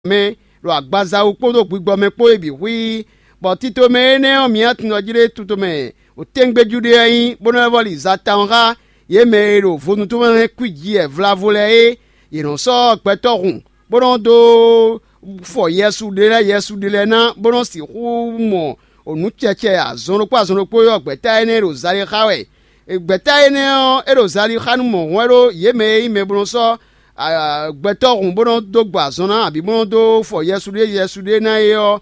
me lo agbaza ukpodo gbigbo me po ebi hui bo tito me ne o mi atno jire tuto me o tengbe jude yin bono voli zatanra ye me lo vonu to me kwiji e vla vole e no so petorun bono do fo yesu de le na bono si hu mo onu cheche azono po yo gbeta ene ro zari khawe gbeta ene o ro zari khanu mo wero ye me bono so gbẹtọrun bọ́nà tó gbà sọ́nà àbí bọ́nà tó fọ yẹsùdé náà yọ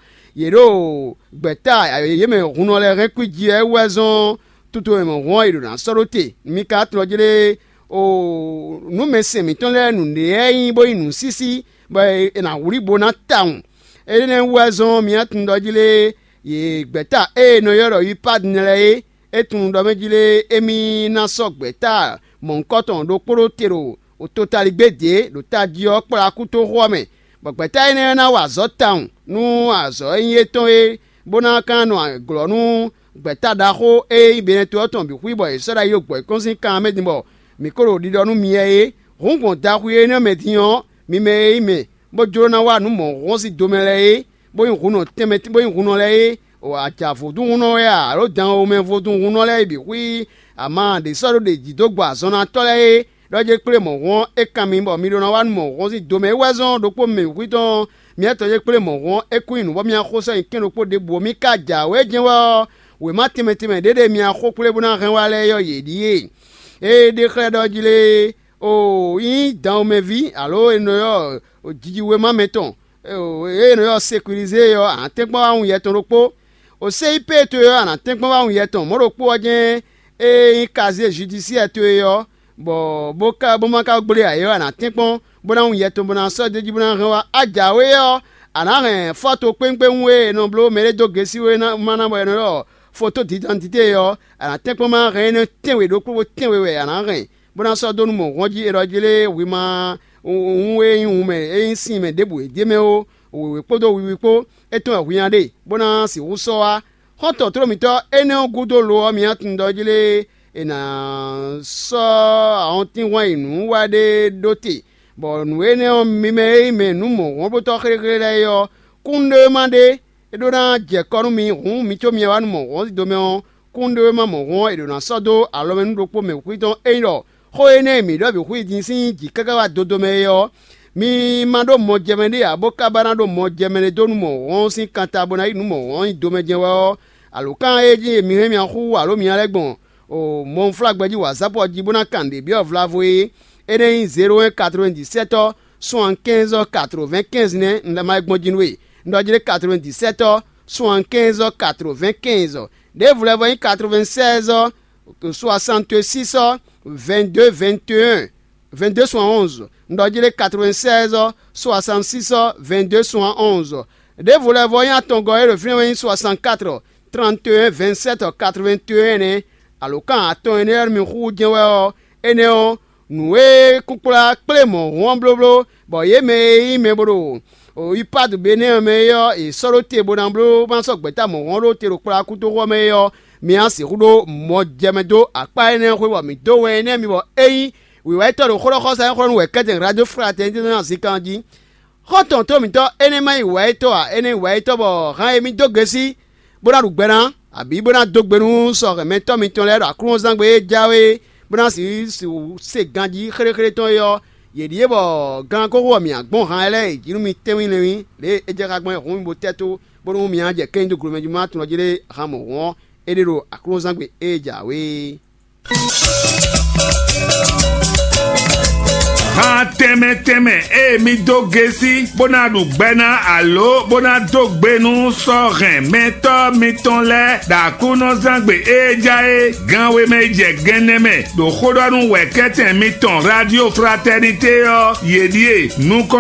yẹ̀rọ gbẹ̀tà yẹmẹ̀ òhun lẹ rẹ́kùjì ẹ̀ wẹ́sán tuntun ẹ̀mọ̀ wọ́n ìrònà sọ́dọ̀ tè mí ká tó lọ́jọ́lé o númẹ̀sẹ̀ mi tán lẹ́nu lẹ́yìn bó inú sísí bọ́ ẹ̀nà wúrí bó náà tàwọn ẹ̀rẹ́nà wẹ́sán mi á tún lọ́jọ́lé yẹ gbẹ̀tà ẹ̀ nà yọ̀rọ̀ yìí pàdé nílẹ̀ yẹ ẹ̀ tún lọ́mẹ́jìlé ẹ̀mí náà sọ gbẹ̀tà mọ̀ nkọ́tàn ló kpóró tèrò o totali gbede lo ta di o kpara kuto xɔme gbɛgbɛta yi ne na wa azɔ tan nu azɔ eye tɔn ye bona kan no gblɔ nu gbɛta da xo eye bene to tɔn bi hui bɔ esɔra yi o gbɔ ekɔnsi kan me di bɔ mikoro didɔ nu mie ye hungbɔn da hui ye ne me di yɔ mi me ye me bo dzoro na wa nu mɔ wɔsi dome lɛ ye bo yi hunɔ tɛmɛ bo yi hunɔ lɛ ye o adza vodu hunɔ ya alo dan o me vodu hunɔ lɛ bi hui ama de sɔrɔ de dzido gbɔ azɔna tɔ lɛ ye lọ́jọ́ pé mọ̀ wọ́n ẹ̀ka mi bọ̀ mi lọ́nà wà mọ̀ wọ́n sì dòmẹ́ wẹ́sán dòpọ̀ mi wíjọ́ mi ẹ̀tọ́ yẹ pé mọ̀ wọ́n ẹ̀kú inú wọ́n mi àkó sẹ́yìn kí ló pọ̀ de bò mí ká jà wẹ́ jẹ́ wọ́ wẹ́ má tẹ̀mẹ̀tẹ̀mẹ̀ dédé mi àkó pé bó náà hẹ́ wá lẹ́ yọ yèdí yé èdè xlẹ̀ dọ́jú lé o yín dàn o mẹ́vi alo ẹnu yọ òjijì wẹ́ má mẹ́tọ̀ ẹnu yọ sécuriser yọ àtẹ́gbọ́n àwọn yẹtọ̀ ló pọ̀ o CIP tó yọ àtẹ́gbọ́n àwọn yẹtọ̀ mọ́rọ̀ pọ̀ ọjẹ́ ẹ̀yìn casier judiciaire tó yọ bɔ bomaka gbole ayo ana tikpɔn bona ŋun yɛtɔ bona sɔdeji bona hɛn wa adzawe yɔ ana hɛn fɔto kpenkpen we no blo mele do gesi we na mana bɔ yɛn yɔ foto d'identité yɔ ana tikpɔn ma hɛn ne tɛnwe do kpɔ tɛnwe we ana hɛn bona sɔdonu mɔ wɔdzi erɔdzile wima ŋue ŋume eyin si me debu edieme wo wewe kpodo wiwi kpo etɔn ɛhunya de bona si wusɔ wa xɔtɔ tromitɔ enewo gudo lo miatun dɔdzile ena sọ àwọn tí wọn inú wá dé dótè bọ̀ nùwé ní wọn mímẹ́ ìmẹ̀ nùmọ̀ wọn bó tọ́ kékeré lẹ́ yọ kúndé má dé edona jẹ̀kọ́nù mi hùn mi tó mi wà nùmọ̀ wọn sì domi wọn kúndé má mọ̀ wọn edona sọ́dọ̀ alọ́mẹ́nu dòpọ̀ mẹ́ kú tán ẹ̀yìn lọ kó yé ní èmi dọ́bi kú ìdí sí jì kẹ́kẹ́ wà dodo mẹ́ yọ mi má dó mọ jẹmẹ́dé àbó kábàánà dó mọ jẹmẹ́dé tó nùmọ̀ wọn sì kàtà bọ́nà yìí nùmọ̀ wọn ìdomẹ́jẹ wọ́ àlùkàn èjì èmi hẹ́mi àkú àlómi alẹ́gbọ̀n o mon flagbeji whatsapp jibona kande bi of lavoye ene 01 97 75 95 ne ndama egbonjinwe ndojire 97 75 95 de vous l'avez 96 66 22 21 22 71 ndojire 96 66 22 71 de vous l'avez en tongo et le film 64 31 27 81 ne alokan atɔn ene mi hu jɛwɛ ɔ ene ɔ nuwe kukula kple mɔ wɔn bloblo bɔn ye me yi me bolo o yi padu be ne me yɔ esɔro te bo na bolo ma sɔ gbɛta mɔ wɔn do te do kpla kuto wɔ me yɔ mi a si kudo mɔ jɛmɛ do akpa ene ko wɔ mi do wɛ ene mi bɔ eyi wiwa etɔ do kɔrɔ kɔsa ekɔrɔ nu wɛ kɛtɛ radio fraternité na si kan di xɔtɔn to mi tɔ ene ma iwa etɔ a ene iwa etɔ bɔ hã emi do gesi bona du gbɛna àbí bóná dógbénu sọ̀rọ̀ mẹ́tọ́ lẹ́rọ àkúrò zangbe jáwé bóná sì ṣe ganji xeréxeré tán yọ yèdíyé bọ̀ gan kókó mi àgbọ̀n hàn ẹlẹ́ ìjìnnú mi tẹ́wìn lẹ́wìn lé ẹjẹ́ ká gbọ́n ẹ̀hún mi bó tẹ́tó bóná mi àjẹ́ kẹ́hìn tó gbòòrò mẹ́jọ máa tún ọjọ́ àmọ̀ wọn édèrò àkúrò zangbe jáwé. Ha tẹ́mẹ́tẹ́mẹ́ mi do gesi bona du gbẹ́na alo bona do gbẹ́nu sọ̀rẹ̀ mẹ́tọ́ mi tán lẹ́ dàkúnà zangbe ejaye ganwe méje gẹ́nẹ́mẹ́ dòkódọ́nù wẹ̀kẹ́tẹ̀ mi tán radio fraternité yọ yèdíye nukọ́.